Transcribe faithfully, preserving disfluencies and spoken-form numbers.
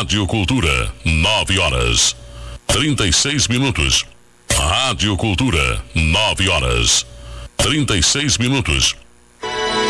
Rádio Cultura, nove horas, trinta e seis minutos. Rádio Cultura, nove horas, trinta e seis minutos.